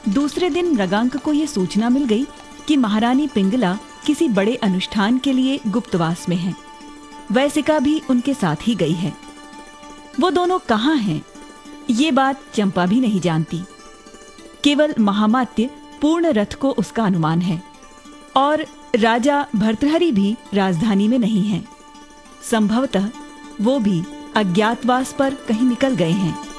दूसरे दिन मृगांक को ये सूचना मिल गई कि महारानी पिंगला किसी बड़े अनुष्ठान के लिए गुप्तवास में है। वैसिका भी उनके साथ ही गई है। वो दोनों कहाँ हैं, ये बात चंपा भी नहीं जानती। केवल महामात्य पूर्ण रथ को उसका अनुमान है और राजा भर्तृहरि भी राजधानी में नहीं है। संभवतः वो भी अज्ञातवास पर कहीं निकल गए हैं।